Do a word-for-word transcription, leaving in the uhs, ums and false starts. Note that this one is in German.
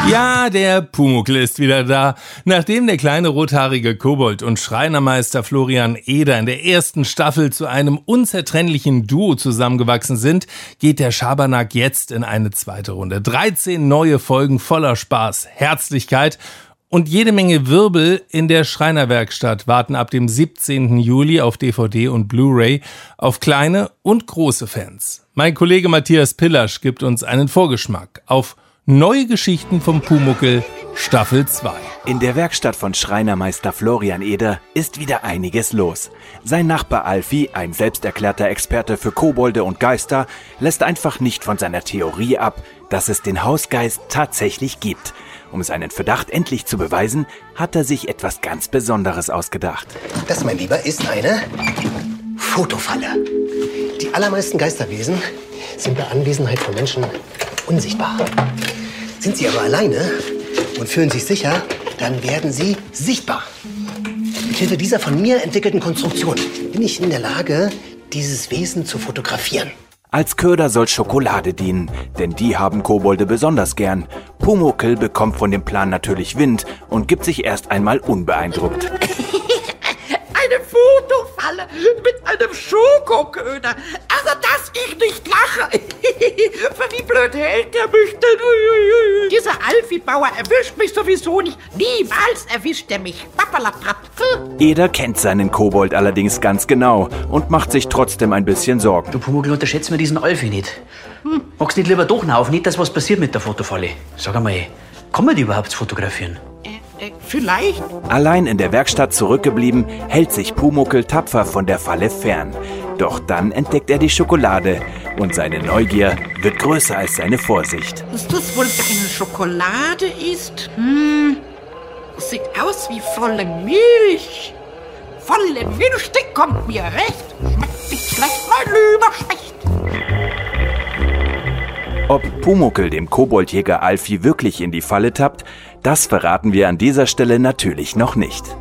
Ja, der Pumuckl ist wieder da. Nachdem der kleine rothaarige Kobold und Schreinermeister Florian Eder in der ersten Staffel zu einem unzertrennlichen Duo zusammengewachsen sind, geht der Schabernack jetzt in eine zweite Runde. dreizehn neue Folgen voller Spaß, Herzlichkeit und jede Menge Wirbel in der Schreinerwerkstatt warten ab dem siebzehnten Juli auf D V D und Blu-ray auf kleine und große Fans. Mein Kollege Matthias Pillasch gibt uns einen Vorgeschmack auf Neue Geschichten vom Pumuckl, Staffel zwei. In der Werkstatt von Schreinermeister Florian Eder ist wieder einiges los. Sein Nachbar Alfie, ein selbsterklärter Experte für Kobolde und Geister, lässt einfach nicht von seiner Theorie ab, dass es den Hausgeist tatsächlich gibt. Um seinen Verdacht endlich zu beweisen, hat er sich etwas ganz Besonderes ausgedacht. Das, mein Lieber, ist eine Fotofalle. Die allermeisten Geisterwesen sind bei Anwesenheit von Menschen unsichtbar. Sind sie aber alleine und fühlen sich sicher, dann werden sie sichtbar. Mit Hilfe dieser von mir entwickelten Konstruktion bin ich in der Lage, dieses Wesen zu fotografieren. Als Köder soll Schokolade dienen, denn die haben Kobolde besonders gern. Pumuckl bekommt von dem Plan natürlich Wind und gibt sich erst einmal unbeeindruckt. Eine Fotofalle mit einem Schokoköder. Also, dass ich nicht lache. Für wie blöd hält der mich denn? Dieser Alfie-Bauer erwischt mich sowieso nicht. Niemals erwischt er mich. Papperlapapp. Eder kennt seinen Kobold allerdings ganz genau und macht sich trotzdem ein bisschen Sorgen. Du Pumuckl, unterschätzt mir diesen Alfie nicht. Hm. Magst nicht lieber doch auf, nicht, dass was passiert mit der Fotofalle? Sag einmal, kann man die überhaupt fotografieren? Äh, vielleicht? Allein in der Werkstatt zurückgeblieben, hält sich Pumuckl tapfer von der Falle fern. Doch dann entdeckt er die Schokolade und seine Neugier wird größer als seine Vorsicht. Dass das wohl deine Schokolade ist? Hm, das sieht aus wie volle Milch. Volle Milch, die kommt mir recht. Schmeckt nicht schlecht, mal lieber schlecht. Ob Pumuckl dem Koboldjäger Alfie wirklich in die Falle tappt, das verraten wir an dieser Stelle natürlich noch nicht.